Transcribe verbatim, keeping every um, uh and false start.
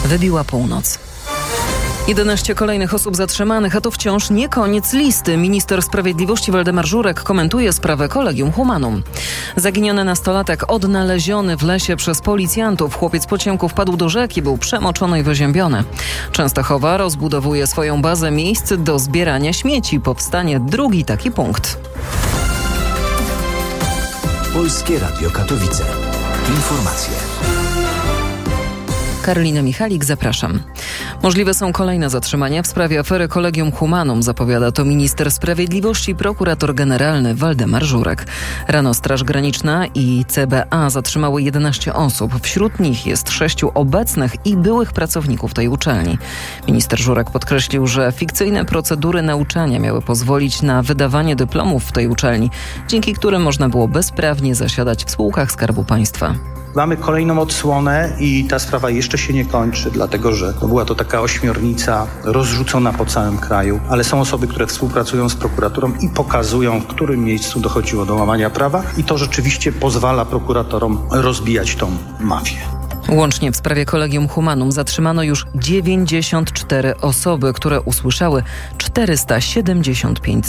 Wybiła północ. jedenaście kolejnych osób zatrzymanych, a to wciąż nie koniec listy. Minister Sprawiedliwości Waldemar Żurek komentuje sprawę Collegium Humanum. Zaginiony nastolatek odnaleziony w lesie przez policjantów. Chłopiec po ciemku wpadł do rzeki, był przemoczony i wyziębiony. Częstochowa rozbudowuje swoją bazę miejsc do zbierania śmieci. Powstanie drugi taki punkt. Polskie Radio Katowice. Informacje. Karolina Michalik, zapraszam. Możliwe są kolejne zatrzymania w sprawie afery Collegium Humanum, zapowiada to minister sprawiedliwości, prokurator generalny Waldemar Żurek. Rano Straż Graniczna i C B A zatrzymały jedenaście osób. Wśród nich jest sześciu obecnych i byłych pracowników tej uczelni. Minister Żurek podkreślił, że fikcyjne procedury nauczania miały pozwolić na wydawanie dyplomów w tej uczelni, dzięki którym można było bezprawnie zasiadać w spółkach Skarbu Państwa. Mamy kolejną odsłonę i ta sprawa jeszcze się nie kończy, dlatego że była to taka ośmiornica rozrzucona po całym kraju, ale są osoby, które współpracują z prokuraturą i pokazują, w którym miejscu dochodziło do łamania prawa i to rzeczywiście pozwala prokuratorom rozbijać tą mafię. Łącznie w sprawie Collegium Humanum zatrzymano już dziewięćdziesiąt cztery osoby, które usłyszały czterysta siedemdziesiąt pięć